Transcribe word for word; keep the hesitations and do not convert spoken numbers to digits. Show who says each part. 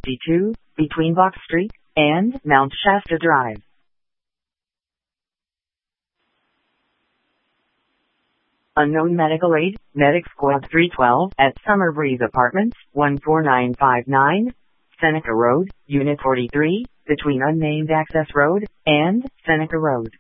Speaker 1: fifty-two, between Box Street and Mount Shasta Drive. Unknown medical aid, Medic Squad three twelve at Summer Breeze Apartments, one four nine five nine, Seneca Road, Unit forty-three, between Unnamed Access Road and Seneca Road.